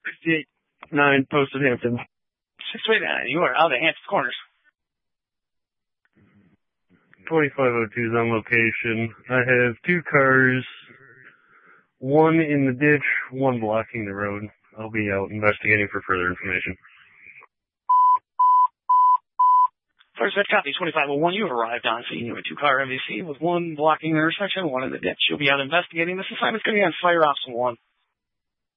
58-9 Posted Hampton. 629, you are out at Hampton Corners. 2502 is on location. I have 2 cars, one in the ditch, one blocking the road. I'll be out investigating for further information. First Vet copy, 2501, you have arrived on scene. You have a 2-car MVC with one blocking the intersection, one in the ditch. You'll be out investigating. This assignment's going to be on Fire Ops 1.